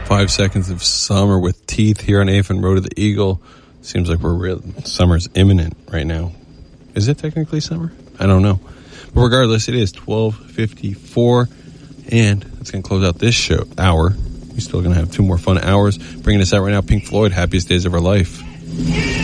5 seconds of summer with Teeth here on AFN Road to the Eagle. Seems like summer's imminent right now. Is it technically summer? I don't know. But regardless, it is 12:54, and it's going to close out this hour. We're still going to have 2 more fun hours. Bringing us out right now, Pink Floyd, Happiest Days of Our Life.